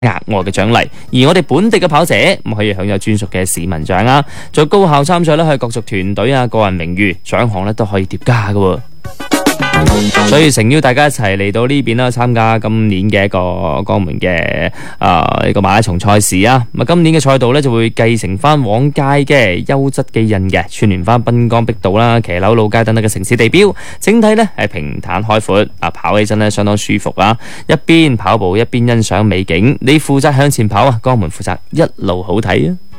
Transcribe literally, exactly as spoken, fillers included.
額外嘅獎勵。而我哋本地嘅跑者咁可以享有專屬嘅市民獎啊，做高效參賽咧，可以角逐團隊啊、個人名譽獎項咧都可以疊加嘅。所以誠邀大家一齊嚟到呢邊啦，參加今年嘅一個江門嘅啊呢個馬拉松賽事啊。咁啊，今年嘅賽道咧就會繼承翻往屆嘅優質基因嘅，串聯翻濱江碧道啦、騎樓老街等等嘅城市地標，整體咧係平坦開闊啊，跑起身咧相當舒服啊。一邊跑步一邊欣賞美景，你負責向前跑啊，江門負責一路好睇啊。